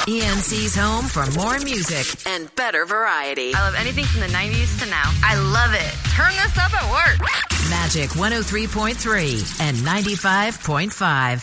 ENC's home for more music and better variety. I love anything from the 90s to now. I love it. Turn this up at work. Magic 103.3 and 95.5.